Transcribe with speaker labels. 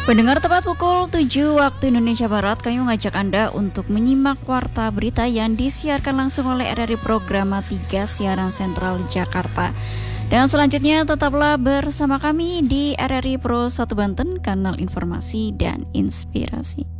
Speaker 1: Pendengar, tepat pukul 7 waktu Indonesia Barat, kami mengajak Anda untuk menyimak warta berita yang disiarkan langsung oleh RRI Programa 3 Siaran Sentral Jakarta. Dan selanjutnya tetaplah bersama kami di RRI Pro 1 Banten, kanal informasi dan inspirasi.